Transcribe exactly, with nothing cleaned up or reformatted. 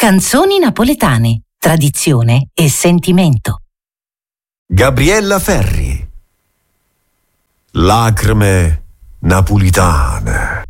Canzoni napoletane, tradizione e sentimento. Gabriella Ferri. Lacrime napolitane.